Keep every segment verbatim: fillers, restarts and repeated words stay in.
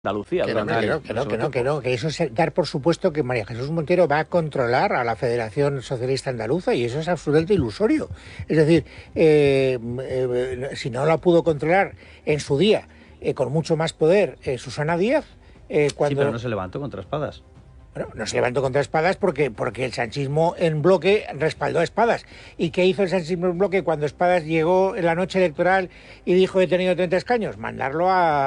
Andalucía. Que no, que no, que no, que no, que no, que eso es dar por supuesto que María Jesús Montero va a controlar a la Federación Socialista Andaluza, y eso es absolutamente ilusorio. Es decir, eh, eh, si no la pudo controlar en su día eh, con mucho más poder eh, Susana Díaz, eh, cuando... Sí, pero no se levantó contra Espadas. Bueno, no se levantó contra Espadas porque, porque el sanchismo en bloque respaldó a Espadas. ¿Y qué hizo el sanchismo en bloque cuando Espadas llegó en la noche electoral y dijo he tenido treinta escaños? Mandarlo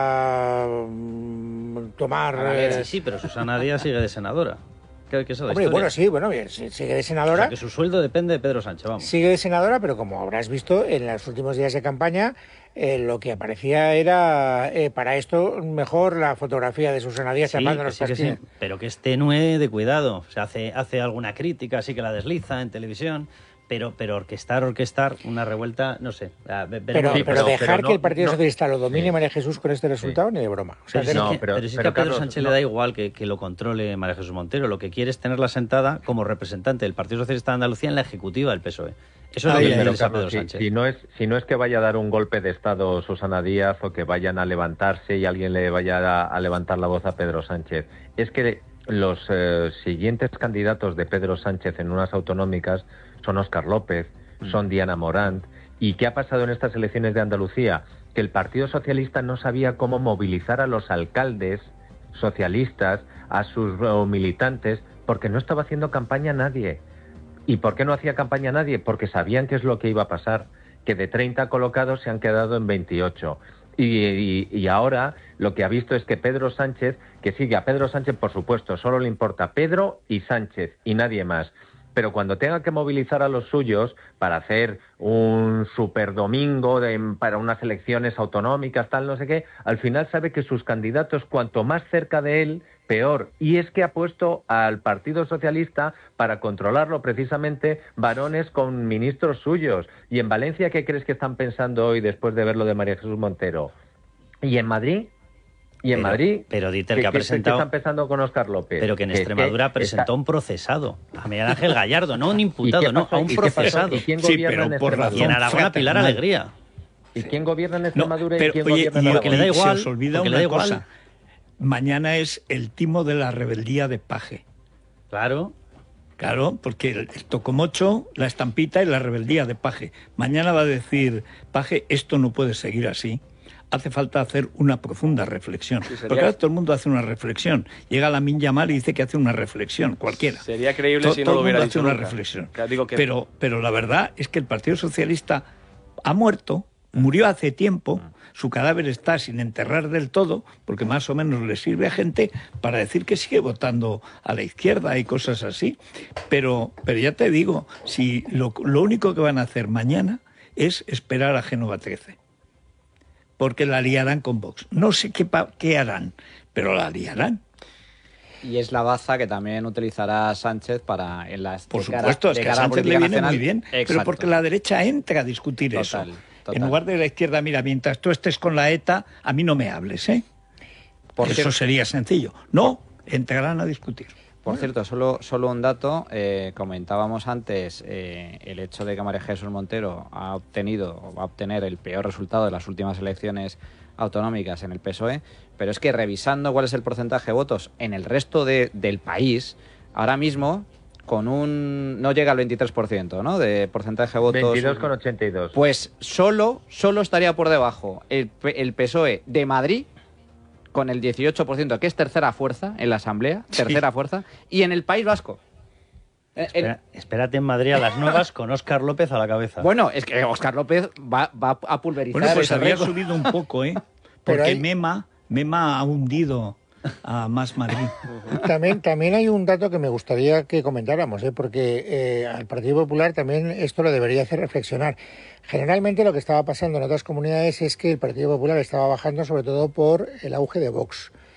a mm, tomar... A ver, eh... sí, sí, pero Susana Díaz sigue de senadora. ¿Qué, qué es eso de Hombre, historia? bueno, sí, bueno, bien, sigue de senadora. O sea, que su sueldo depende de Pedro Sánchez, vamos. Sigue de senadora, pero como habrás visto en los últimos días de campaña, eh, lo que aparecía era, eh, para esto, mejor la fotografía de Susana Díaz Sí, tapando que los sí, que pastines. sí, pero que es tenue de cuidado. O sea, hace, hace alguna crítica, sí que la desliza en televisión, pero, pero orquestar, orquestar una revuelta, no sé. A ver, Pero, veremos. pero, pero- dejar pero no- que el Partido no- Socialista lo domine sí. María Jesús con este resultado, ni de broma. O sea, Pero, sí no, que, pero- pero sí pero, que a Pedro Carlos, Sánchez no. le da igual que, que lo controle María Jesús Montero. Lo que quiere es tenerla sentada como representante del Partido Socialista de Andalucía en la ejecutiva del P S O E. Eso es Ay, lo que le pero, interesa a Pedro Carlos, si, Sánchez. si no es, si no es que vaya a dar un golpe de Estado Susana Díaz o que vayan a levantarse y alguien le vaya a, a levantar la voz a Pedro Sánchez, es que los eh, siguientes candidatos de Pedro Sánchez en unas autonómicas son Óscar López, mm. son Diana Morant. ¿Y qué ha pasado en estas elecciones de Andalucía? Que el Partido Socialista no sabía cómo movilizar a los alcaldes socialistas, a sus uh, militantes, porque no estaba haciendo campaña nadie. ¿Y por qué no hacía campaña nadie? Porque sabían qué es lo que iba a pasar, que de treinta colocados se han quedado en veintiocho. Y, y, y ahora lo que ha visto es que Pedro Sánchez, que sigue a Pedro Sánchez, por supuesto, solo le importa Pedro y Sánchez y nadie más. Pero cuando tenga que movilizar a los suyos para hacer un superdomingo de, para unas elecciones autonómicas, tal, no sé qué, al final sabe que sus candidatos, cuanto más cerca de él, peor. Y es que ha puesto al Partido Socialista para controlarlo precisamente varones con ministros suyos. Y en Valencia, ¿qué crees que están pensando hoy después de ver lo de María Jesús Montero? ¿Y en Madrid? Y en pero, Madrid, pero Dieter, ¿qué, que ha qué, presentado, ¿qué está empezando con Óscar López? pero que en que, Extremadura que presentó está... un procesado, a Miguel Ángel Gallardo, no un imputado, no, a un ¿Y procesado. ¿Y quién Sí, gobierna pero en por Extremadura? Y en Aragón a Pilar Alegría. ¿Y quién gobierna en Extremadura No, pero, y quién oye, gobierna en y- Aragón? Porque le da igual, se os olvida porque le una da igual. cosa. Mañana es el timo de la rebeldía de Paje. Claro. Claro, porque el, el tocomocho, la estampita y la rebeldía de Paje. Mañana va a decir, Paje, esto no puede seguir así. Hace falta hacer una profunda reflexión. Sí, sería... Porque ahora todo el mundo hace una reflexión. Llega Lamine Yamal y dice que hace una reflexión, cualquiera. Sería creíble to, si no todo lo hubiera el mundo dicho hace una nunca. reflexión. Digo que... pero, pero la verdad es que el Partido Socialista ha muerto, murió hace tiempo, su cadáver está sin enterrar del todo, porque más o menos le sirve a gente para decir que sigue votando a la izquierda y cosas así. Pero, pero ya te digo, si lo, lo único que van a hacer mañana es esperar a Génova trece. Porque la liarán con Vox. No sé qué, qué harán, pero la liarán. Y es la baza que también utilizará Sánchez para en las Por de cara, supuesto, es de que a cara Sánchez le política viene nacional. muy bien, Exacto. pero porque la derecha entra a discutir Total, eso. total. En lugar de la izquierda, mira, mientras tú estés con la ETA, a mí no me hables, ¿eh? Por eso cierto, sería sencillo. No, entrarán a discutir. Por cierto, solo, solo un dato, eh, comentábamos antes eh, el hecho de que María Jesús Montero ha obtenido o va a obtener el peor resultado de las últimas elecciones autonómicas en el P S O E, pero es que revisando cuál es el porcentaje de votos en el resto de, del país, ahora mismo con un no llega al veintitrés por ciento, ¿no? De porcentaje de votos. veintidós coma ochenta y dos. Pues solo solo estaría por debajo el, el P S O E de Madrid con el dieciocho por ciento, que es tercera fuerza en la Asamblea, tercera sí. fuerza, y en el País Vasco. Espera, espérate en Madrid a las nuevas con Óscar López a la cabeza. Bueno, es que Óscar López va, va a pulverizar. Bueno, pues ese había récord. subido un poco, ¿eh? Porque hay... Mema, Mema ha hundido a Más Madrid. También, también hay un dato que me gustaría que comentáramos, ¿eh? Porque eh, al Partido Popular también esto lo debería hacer reflexionar. Generalmente lo que estaba pasando en otras comunidades es que el Partido Popular estaba bajando sobre todo por el auge de Vox.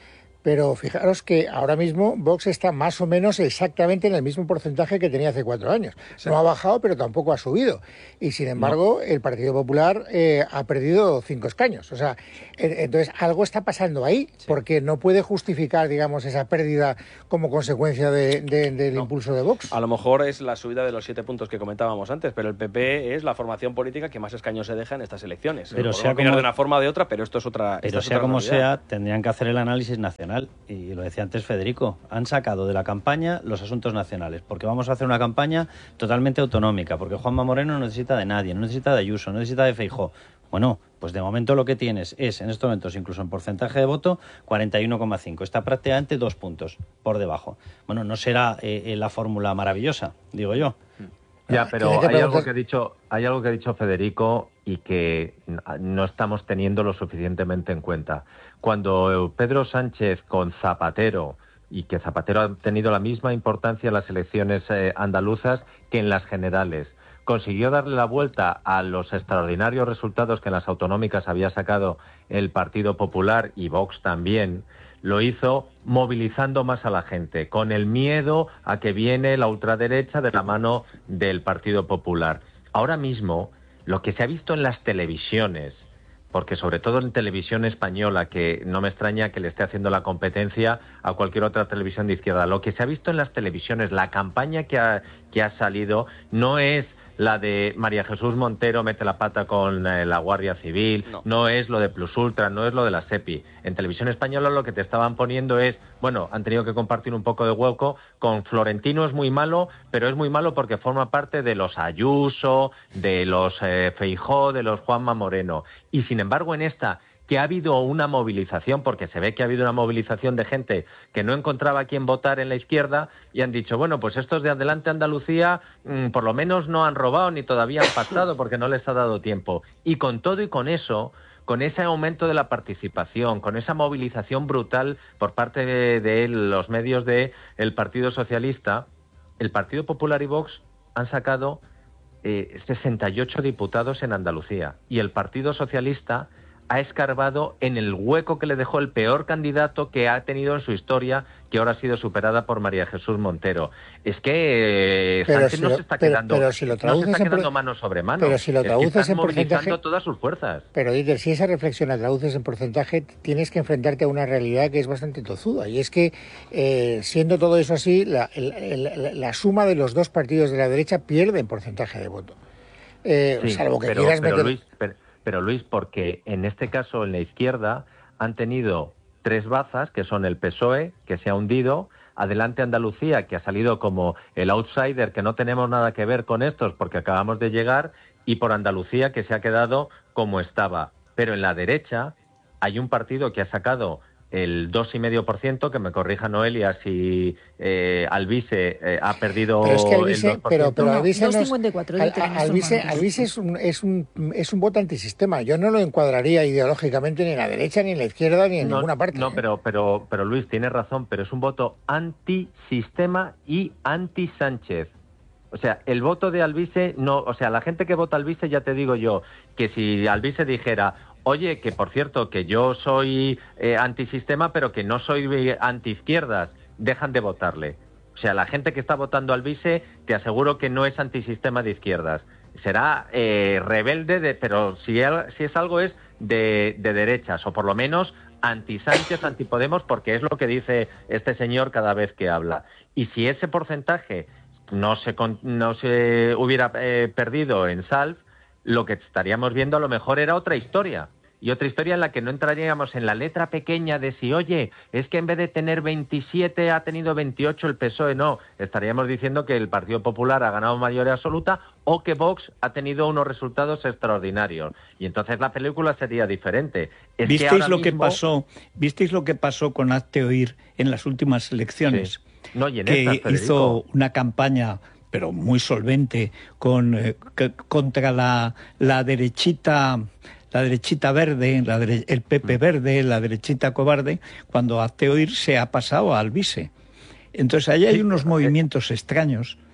Pero fijaros que ahora mismo Vox está más o menos exactamente en el mismo porcentaje que tenía hace cuatro años. Sí. No ha bajado, pero tampoco ha subido. Y sin embargo, no. el Partido Popular eh, ha perdido cinco escaños. O sea, entonces algo está pasando ahí, sí. porque no puede justificar, digamos, esa pérdida como consecuencia de, de, del no. impulso de Vox. A lo mejor es la subida de los siete puntos que comentábamos antes, pero el P P es la formación política que más escaños se deja en estas elecciones. Pero sea como, de una forma o de otra, pero esto es otra. Pero sea como sea, tendrían que hacer el análisis nacional. Y lo decía antes Federico, han sacado de la campaña los asuntos nacionales, porque vamos a hacer una campaña totalmente autonómica, porque Juanma Moreno no necesita de nadie, no necesita de Ayuso, no necesita de Feijóo. Bueno, pues de momento lo que tienes es, en estos momentos, incluso en porcentaje de voto, cuarenta y uno coma cinco. Está prácticamente dos puntos por debajo. Bueno, no será eh, la fórmula maravillosa, digo yo. Ya, pero hay algo que ha dicho, hay algo que ha dicho Federico y que no estamos teniendo lo suficientemente en cuenta. Cuando Pedro Sánchez con Zapatero, y que Zapatero ha tenido la misma importancia en las elecciones eh, andaluzas que en las generales, consiguió darle la vuelta a los extraordinarios resultados que en las autonómicas había sacado el Partido Popular y Vox también, lo hizo movilizando más a la gente, con el miedo a que viene la ultraderecha de la mano del Partido Popular. Ahora mismo, lo que se ha visto en las televisiones, porque sobre todo en televisión española, que no me extraña que le esté haciendo la competencia a cualquier otra televisión de izquierda, lo que se ha visto en las televisiones, la campaña que ha, que ha salido, no es la de María Jesús Montero mete la pata con eh, la Guardia Civil, no. no es lo de Plus Ultra, no es lo de la SEPI. En televisión española lo que te estaban poniendo es, bueno, han tenido que compartir un poco de hueco con Florentino, es muy malo, pero es muy malo porque forma parte de los Ayuso, de los eh, Feijóo, de los Juanma Moreno. Y sin embargo en esta, que ha habido una movilización, porque se ve que ha habido una movilización de gente que no encontraba a quién votar en la izquierda y han dicho, bueno, pues estos de Adelante Andalucía mmm, por lo menos no han robado ni todavía han pactado porque no les ha dado tiempo. Y con todo y con eso, con ese aumento de la participación, con esa movilización brutal por parte de, de los medios del Partido Socialista, el Partido Popular y Vox han sacado eh, sesenta y ocho diputados en Andalucía y el Partido Socialista ha escarbado en el hueco que le dejó el peor candidato que ha tenido en su historia, que ahora ha sido superada por María Jesús Montero. Es que eh, Sánchez si no lo, se está pero, quedando, pero si lo no se está quedando por... mano sobre mano. Pero si lo traduces es que en movilizando porcentaje, todas sus fuerzas. Pero Dieter, si esa reflexión la traduces en porcentaje, tienes que enfrentarte a una realidad que es bastante tozuda. Y es que, eh, siendo todo eso así, la, el, el, la suma de los dos partidos de la derecha pierde en porcentaje de voto. Eh, sí, salvo que pero, quieras pero meter... Luis, pero, Pero Luis, porque en este caso en la izquierda han tenido tres bazas, que son el P S O E, que se ha hundido, Adelante Andalucía, que ha salido como el outsider, que no tenemos nada que ver con estos porque acabamos de llegar, y por Andalucía, que se ha quedado como estaba. Pero en la derecha hay un partido que ha sacado el dos coma cinco por ciento, que me corrija Noelia si eh, Alvise eh, ha perdido pero es que Alvise, el dos por ciento. Pero, pero no, Alvise, dos coma cincuenta y cuatro, al, Alvise, Alvise es, un, es, un, es un voto antisistema. Yo no lo encuadraría ideológicamente ni en la derecha, ni en la izquierda, ni en no, ninguna parte. No, ¿eh? pero, pero, pero Luis, tienes razón, pero es un voto antisistema y anti-Sánchez. O sea, el voto de Alvise, no, o sea, la gente que vota Alvise, ya te digo yo, que si Alvise dijera, oye, que por cierto, que yo soy eh, antisistema, pero que no soy antiizquierdas, dejan de votarle. O sea, la gente que está votando Alvise, te aseguro que no es antisistema de izquierdas. Será eh, rebelde, de, pero si, si es algo es de, de derechas, o por lo menos anti-Sánchez, anti-Podemos, porque es lo que dice este señor cada vez que habla. Y si ese porcentaje no se, no se hubiera eh, perdido en Salv, lo que estaríamos viendo a lo mejor era otra historia. Y otra historia en la que no entraríamos en la letra pequeña de si, oye, es que en vez de tener veintisiete ha tenido veintiocho el P S O E. No, estaríamos diciendo que el Partido Popular ha ganado mayoría absoluta o que Vox ha tenido unos resultados extraordinarios. Y entonces la película sería diferente. Es ¿Visteis que ahora lo mismo... que pasó? ¿Visteis lo que pasó con Hazte Oír en las últimas elecciones? Sí. No, y en que estas, hizo una campaña, pero muy solvente, con eh, que, contra la, la derechita... la derechita verde, la dere- el P P verde, la derechita cobarde, cuando Hazte Oír se ha pasado a Alvise. Entonces ahí hay unos movimientos extraños,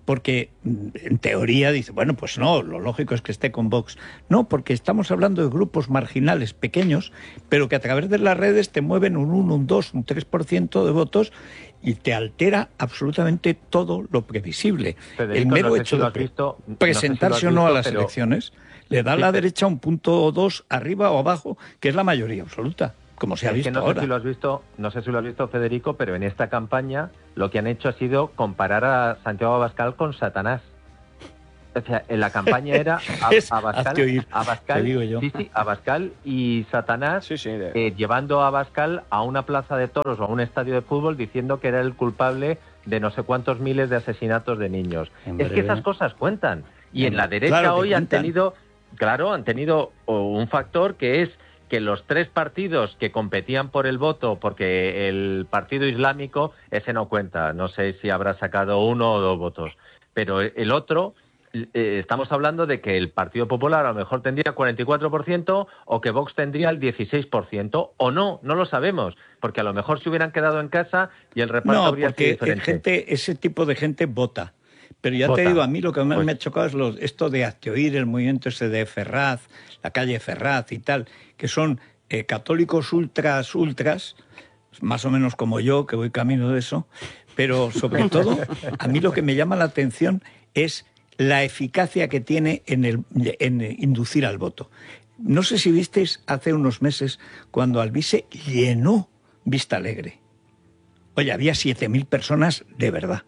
porque en teoría dice, bueno, pues no, lo lógico es que esté con Vox. No, porque estamos hablando de grupos marginales pequeños, pero que a través de las redes te mueven un uno, un dos, un tres por ciento de votos y te altera absolutamente todo lo previsible. Federico, el mero no sé hecho si lo de has visto, presentarse no sé si lo has o no a visto, las pero... elecciones le da a la derecha un punto o dos arriba o abajo, que es la mayoría absoluta, como se ha es visto que no ahora. sé si lo has visto, no sé si lo has visto, Federico, pero en esta campaña lo que han hecho ha sido comparar a Santiago Abascal con Satanás. O sea, en la campaña era a, Abascal, oír, Abascal, te digo yo. Sí, sí, Abascal y Satanás Sí, sí, de... eh, llevando a Abascal a una plaza de toros o a un estadio de fútbol diciendo que era el culpable de no sé cuántos miles de asesinatos de niños. En es breve. que esas cosas cuentan. Y en, en la derecha claro hoy han cuentan. tenido, claro, han tenido un factor que es que los tres partidos que competían por el voto, porque el partido islámico, ese no cuenta, no sé si habrá sacado uno o dos votos, pero el otro, eh, estamos hablando de que el Partido Popular a lo mejor tendría cuarenta y cuatro por ciento o que Vox tendría el dieciséis por ciento, o no, no lo sabemos, porque a lo mejor se hubieran quedado en casa y el reparto No, habría sido porque diferente. gente, ese tipo de gente vota. Pero ya Vota. te digo, a mí lo que más Pues... me ha chocado es lo, esto de Hazteoír, el movimiento ese de Ferraz, la calle Ferraz y tal, que son eh, católicos ultras, ultras, más o menos como yo, que voy camino de eso, pero sobre todo, a mí lo que me llama la atención es la eficacia que tiene en, el, en inducir al voto. No sé si visteis hace unos meses cuando Alvise llenó Vista Alegre. Oye, había siete mil personas de verdad.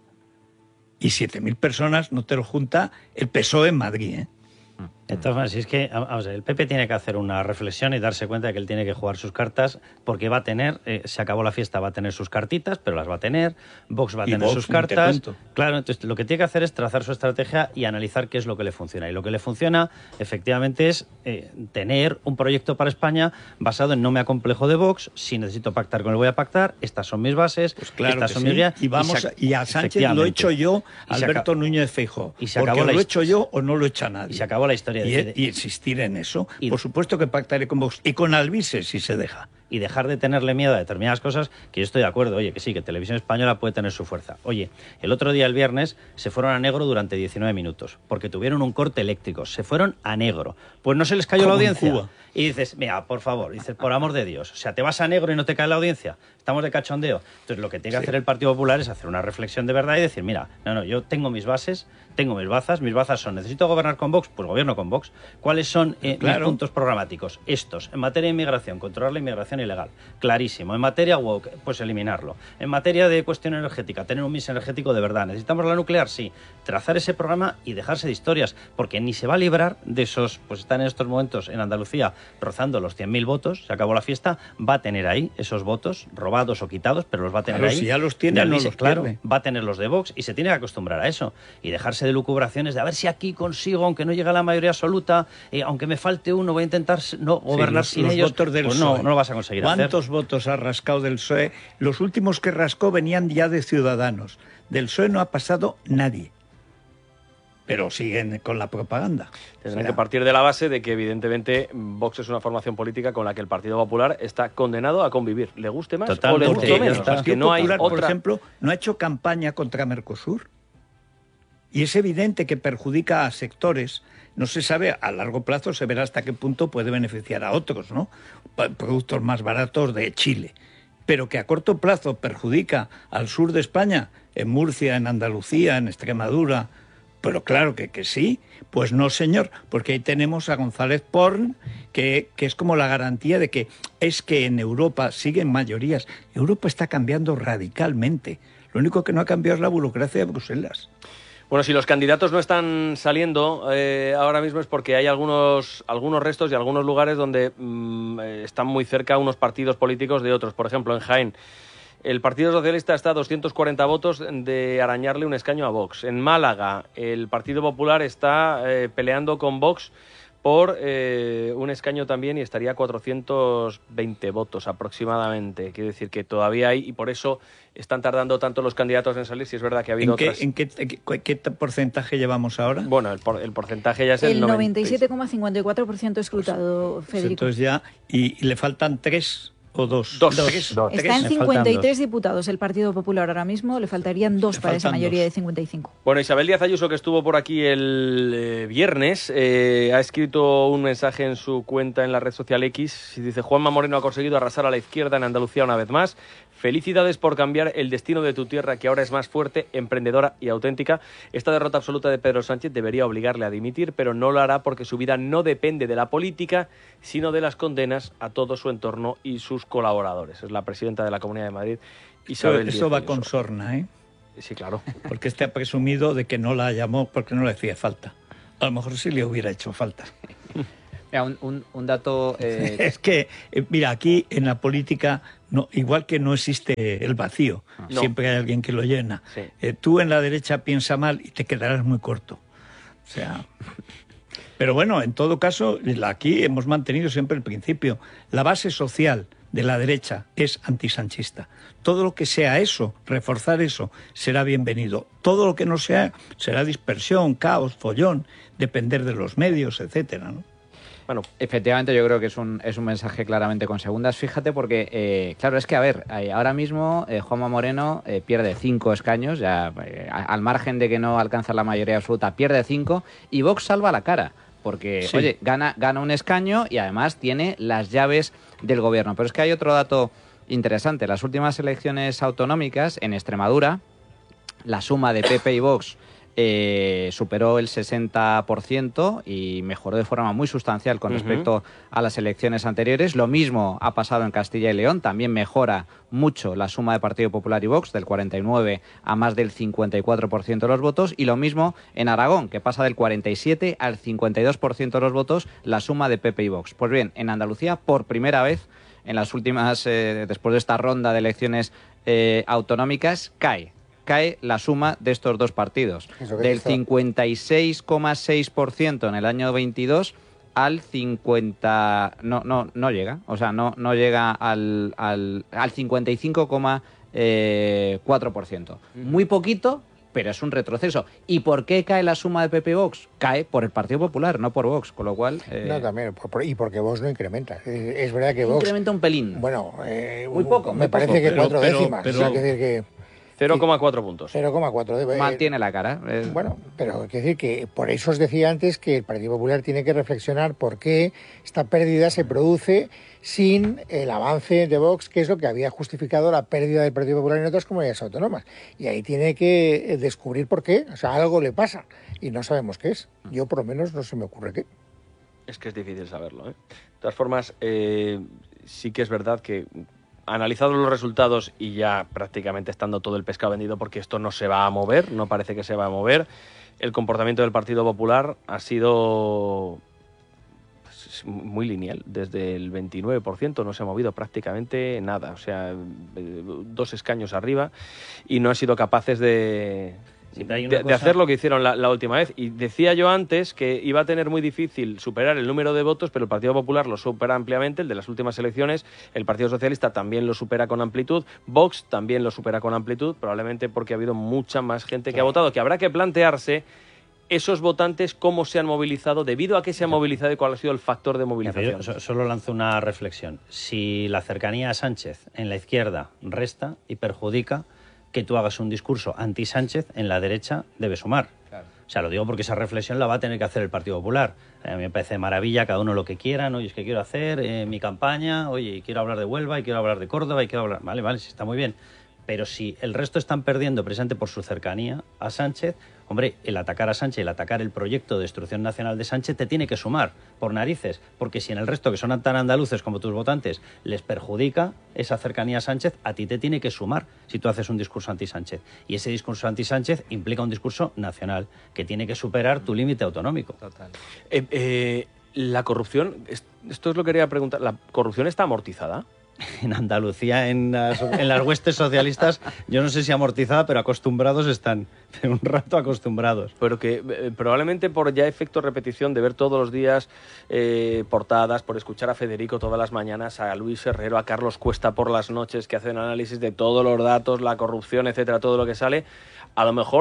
Y siete mil personas no te lo junta el P S O E en Madrid, ¿eh? De todas maneras, si es que vamos a ver, el P P tiene que hacer una reflexión y darse cuenta de que él tiene que jugar sus cartas, porque va a tener, eh, se acabó la fiesta, va a tener sus cartitas, pero las va a tener, Vox va a Y tener Vox, sus ni te cartas. cuento. Claro, entonces lo que tiene que hacer es trazar su estrategia y analizar qué es lo que le funciona. Y lo que le funciona, efectivamente, es eh, tener un proyecto para España basado en no me acomplejo de Vox, si necesito pactar con él voy a pactar, estas son mis bases, Pues claro estas que son sí. mis guías. Y, vamos se, a, y a Sánchez lo he efectivamente. hecho yo, Y se Alberto acabó- Núñez Feijóo. y se Porque acabó la lo he hist- hecho yo o no lo he hecho nadie. Y se acabó la historia. Y, de, y insistir en eso. Y- Por supuesto que pactaré con Vox. Y con Alvise, si se deja. y dejar de tenerle miedo a determinadas cosas, que yo estoy de acuerdo, oye, que sí, que Televisión Española puede tener su fuerza. Oye, el otro día, el viernes, se fueron a negro durante diecinueve minutos, porque tuvieron un corte eléctrico, se fueron a negro. Pues no se les cayó la Como en audiencia. Cuba. Y dices, mira, por favor, dices, por amor de Dios, o sea, te vas a negro y no te cae la audiencia, estamos de cachondeo. Entonces lo que tiene que Sí. hacer el Partido Popular es hacer una reflexión de verdad y decir, mira, no, no, yo tengo mis bases, tengo mis bazas, mis bazas son, necesito gobernar con Vox, pues gobierno con Vox. ¿Cuáles son eh, Claro. mis puntos programáticos? Estos, en materia de inmigración, controlar la inmigración ilegal, clarísimo. En materia woke, pues eliminarlo. En materia de cuestión energética, tener un mix energético de verdad. ¿Necesitamos la nuclear? Sí. Trazar ese programa y dejarse de historias, porque ni se va a librar de esos, pues están en estos momentos en Andalucía rozando los cien mil votos, se acabó la fiesta, va a tener ahí esos votos, robados o quitados, pero los va a tener Claro, ahí. si ya los tiene, De no Alvise, los claro, pierde. va a tener los de Vox y se tiene que acostumbrar a eso. Y dejarse de lucubraciones de a ver si aquí consigo, aunque no llegue a la mayoría absoluta, eh, aunque me falte uno, voy a intentar no gobernar Sí, los, sin los ellos. votos del Pues P S O E. no, no lo vas a conseguir hacer. ¿Cuántos votos ha rascado del P S O E? Los últimos que rascó venían ya de Ciudadanos. Del P S O E no ha pasado nadie. Pero siguen con la propaganda. Tendrán Será. que partir de la base de que, evidentemente, Vox es una formación política con la que el Partido Popular está condenado a convivir. Le guste más Totalmente, o le Porque guste ya menos. está. Es el que Partido no hay Popular, por otra... ejemplo, no ha hecho campaña contra Mercosur. Y es evidente que perjudica a sectores. No se sabe, a largo plazo se verá hasta qué punto puede beneficiar a otros, ¿no? Pa- Productos más baratos de Chile. Pero que a corto plazo perjudica al sur de España, en Murcia, en Andalucía, en Extremadura. Pero claro que, que sí, pues no señor, porque ahí tenemos a González Porn, que, que es como la garantía de que es que en Europa siguen mayorías. Europa está cambiando radicalmente. Lo único que no ha cambiado es la burocracia de Bruselas. Bueno, si los candidatos no están saliendo eh, ahora mismo es porque hay algunos, algunos restos y algunos lugares donde mm, eh, están muy cerca unos partidos políticos de otros. Por ejemplo, en Jaén, el Partido Socialista está a doscientos cuarenta votos de arañarle un escaño a Vox. En Málaga, el Partido Popular está eh, peleando con Vox por eh, un escaño también y estaría a cuatrocientos veinte votos aproximadamente. Quiere decir que todavía hay, y por eso están tardando tanto los candidatos en salir, si es verdad que ha habido ¿En qué, otras... en qué, qué- qué porcentaje llevamos ahora? Bueno, el, por- el porcentaje ya es el, El noventa noventa y siete coma cincuenta y cuatro por ciento escrutado, Pues Federico. entonces ya, y, y le faltan tres o dos? Dos. Tres. Dos. Está en Me cincuenta y faltan tres diputados el Partido Popular ahora mismo, le faltarían dos Le para esa faltan mayoría dos. de cincuenta y cinco. Bueno, Isabel Díaz Ayuso, que estuvo por aquí el eh, viernes, eh, ha escrito un mensaje en su cuenta en la red social X y dice: Juanma Moreno ha conseguido arrasar a la izquierda en Andalucía una vez más. Felicidades por cambiar el destino de tu tierra, que ahora es más fuerte, emprendedora y auténtica. Esta derrota absoluta de Pedro Sánchez debería obligarle a dimitir, pero no lo hará porque su vida no depende de la política, sino de las condenas a todo su entorno y sus colaboradores. Es la presidenta de la Comunidad de Madrid, Isabel Eso Díaz va Ayuso. con sorna, ¿eh? Sí, claro. Porque este ha presumido de que no la llamó porque no le hacía falta. A lo mejor sí le hubiera hecho falta. Mira, un, un, un dato... eh, Es que, eh, mira, aquí en la política, no, igual que no existe el vacío, No. siempre hay alguien que lo llena. Sí. Eh, tú en la derecha piensa mal y te quedarás muy corto. O sea... Pero bueno, en todo caso, la- aquí hemos mantenido siempre el principio. La base social de la derecha es antisanchista. Todo lo que sea eso, reforzar eso, será bienvenido. Todo lo que no sea, será dispersión, caos, follón, depender de los medios, etcétera, ¿no? Bueno, Efectivamente, yo creo que es un, es un mensaje claramente con segundas. Fíjate porque, eh, claro, es que, a ver, eh, ahora mismo eh, Juanma Moreno eh, pierde cinco escaños, ya eh, a- al margen de que no alcanza la mayoría absoluta, pierde cinco, y Vox salva la cara. Porque, Sí. oye, gana, gana un escaño y además tiene las llaves del gobierno. Pero es que hay otro dato interesante. Las últimas elecciones autonómicas en Extremadura, la suma de P P y Vox eh, superó el sesenta por ciento y mejoró de forma muy sustancial con Ujú. respecto a las elecciones anteriores. Lo mismo ha pasado en Castilla y León, también mejora mucho la suma de Partido Popular y Vox, del cuarenta y nueve a más del cincuenta y cuatro por ciento de los votos, y lo mismo en Aragón, que pasa del cuarenta y siete al cincuenta y dos por ciento de los votos la suma de P P y Vox. Pues bien, en Andalucía, por primera vez, en las últimas, eh, después de esta ronda de elecciones eh, autonómicas, cae. cae la suma de estos dos partidos. Eso que Del está- cincuenta y seis coma seis por ciento en el año veintidós al cincuenta... No, no, no llega. O sea, no, no llega al, al, al cincuenta y cinco coma cuatro por ciento. Muy poquito, pero es un retroceso. ¿Y por qué cae la suma de P P y Vox? Cae por el Partido Popular, no por Vox. Con lo cual... eh, No, también, por- por- y porque Vox no incrementa. Es, es verdad que Vox... incrementa un pelín. Bueno, eh, Muy poco, me muy parece poco, que pero- cuatro pero- décimas. pero- O sea, quiere decir que cero coma cuatro puntos. cero coma cuatro. eh, Mantiene la cara. eh, Bueno, pero hay que decir que por eso os decía antes que el Partido Popular tiene que reflexionar por qué esta pérdida se produce sin el avance de Vox, que es lo que había justificado la pérdida del Partido Popular en otras comunidades autónomas. Y ahí tiene que eh, descubrir por qué. O sea, algo le pasa y no sabemos qué es. Yo por lo menos no se me ocurre qué. Es que es difícil saberlo, ¿eh? De todas formas, eh, sí que es verdad que, analizados los resultados y ya prácticamente estando todo el pescado vendido, porque esto no se va a mover, no parece que se va a mover, el comportamiento del Partido Popular ha sido pues, muy lineal. Desde el veintinueve por ciento no se ha movido prácticamente nada. O sea, eh, dos escaños arriba y no han sido capaces de... Sí, pero hay una de, de cosa- hacer lo que hicieron la, la última vez. Y decía yo antes que iba a tener muy difícil superar el número de votos, pero el Partido Popular lo supera ampliamente, el de las últimas elecciones. El Partido Socialista también lo supera con amplitud. Vox también lo supera con amplitud, probablemente porque ha habido mucha más gente que ha votado, que habrá que plantearse esos votantes cómo se han movilizado, debido a qué se han movilizado y cuál ha sido el factor de Mira, movilización. yo so- solo lanzo una reflexión. Si la cercanía a Sánchez en la izquierda resta y perjudica, que tú hagas un discurso anti-Sánchez en la derecha debe sumar. Claro. O sea, lo digo porque esa reflexión la va a tener que hacer el Partido Popular. Eh, A mí me parece maravilla, cada uno lo que quiera, ¿no? Oye, es que quiero hacer eh, mi campaña, oye, y quiero hablar de Huelva, y quiero hablar de Córdoba, y quiero hablar... Vale, vale, sí, está muy bien. Pero si el resto están perdiendo precisamente por su cercanía a Sánchez, hombre, el atacar a Sánchez, el atacar el proyecto de destrucción nacional de Sánchez te tiene que sumar, por narices, porque si en el resto, que son tan andaluces como tus votantes, les perjudica esa cercanía a Sánchez, a ti te tiene que sumar si tú haces un discurso anti-Sánchez. Y ese discurso anti-Sánchez implica un discurso nacional, que tiene que superar tu límite autonómico. Total. Eh, eh, la corrupción, es- esto es lo que quería preguntar, ¿la corrupción está amortizada? En Andalucía, en las, en las huestes socialistas, yo no sé si amortizada, pero acostumbrados están. De un rato acostumbrados. Pero que eh, probablemente por ya efecto repetición de ver todos los días eh, portadas, por escuchar a Federico todas las mañanas, a Luis Herrero, a Carlos Cuesta por las noches, que hacen análisis de todos los datos, la corrupción, etcétera, todo lo que sale, a lo mejor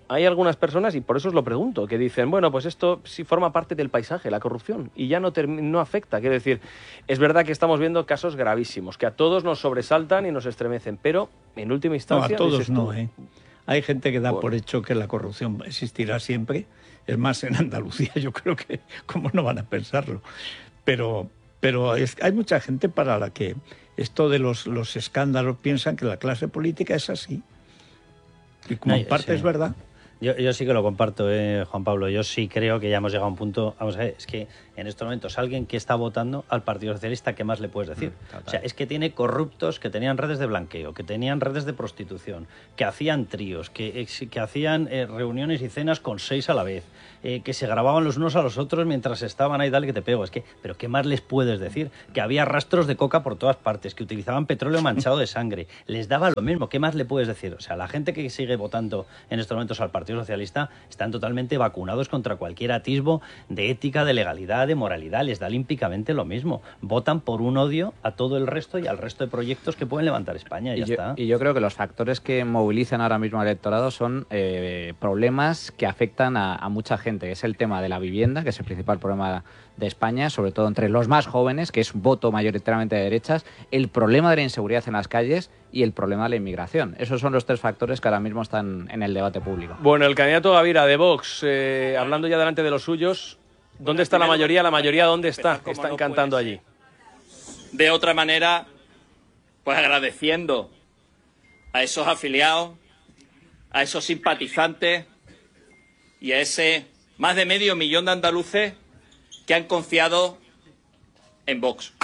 hay algunas personas, y por eso os lo pregunto, que dicen, bueno, pues esto sí forma parte del paisaje, la corrupción, y ya no, no afecta. Quiero decir, es verdad que estamos viendo casos gravísimos, que a todos nos sobresaltan y nos estremecen, pero en última instancia... No, a todos no, tú, ¿eh? Hay gente que da bueno. por hecho que la corrupción existirá siempre. Es más, en Andalucía yo creo que, ¿cómo no van a pensarlo? Pero, pero es, hay mucha gente para la que esto de los, los escándalos piensan que la clase política es así. Y como No, en parte sí. es verdad. Yo, yo sí que lo comparto, eh, Juan Pablo. Yo sí creo que ya hemos llegado a un punto... Vamos a ver, es que en estos momentos alguien que está votando al Partido Socialista, ¿qué más le puedes decir? Mm, o sea, es que tiene corruptos que tenían redes de blanqueo, que tenían redes de prostitución, que hacían tríos, que, que hacían eh, reuniones y cenas con seis a la vez, eh, que se grababan los unos a los otros mientras estaban ahí, dale que te pego. Es que, ¿pero qué más les puedes decir? Que había rastros de coca por todas partes, que utilizaban petróleo manchado de sangre. Les daba lo mismo. ¿Qué más le puedes decir? O sea, la gente que sigue votando en estos momentos al Partido Socialista están totalmente vacunados contra cualquier atisbo de ética, de legalidad, de moralidad. Les da olímpicamente lo mismo. Votan por un odio a todo el resto y al resto de proyectos que pueden levantar España. Y, y, ya yo, está. y yo creo que los factores que movilizan ahora mismo al electorado son eh, problemas que afectan a, a mucha gente. Es el tema de la vivienda, que es el principal problema de España, sobre todo entre los más jóvenes, que es voto mayoritariamente de derechas, el problema de la inseguridad en las calles y el problema de la inmigración. Esos son los tres factores que ahora mismo están en el debate público. Bueno, el candidato Gavira de Vox, eh, hablando ya delante de los suyos, ¿dónde está la mayoría? La mayoría, ¿dónde está? Están cantando allí. De otra manera, pues agradeciendo a esos afiliados, a esos simpatizantes y a ese más de medio millón de andaluces que han confiado en Vox.